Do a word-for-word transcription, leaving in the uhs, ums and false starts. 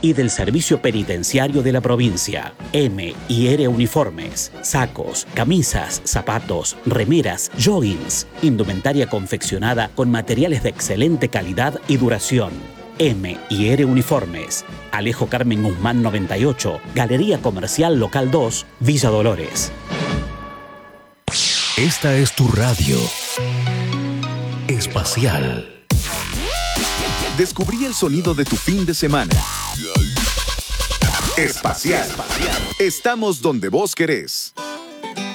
y del Servicio Penitenciario de la provincia. M y R Uniformes, sacos, camisas, zapatos, remeras, joggings, indumentaria confeccionada con materiales de excelente calidad y duración. M y R Uniformes, Alejo Carmen Guzmán noventa y ocho, Galería Comercial Local dos, Villa Dolores. Esta es tu radio espacial. Descubrí el sonido de tu fin de semana. Espacial. Estamos donde vos querés.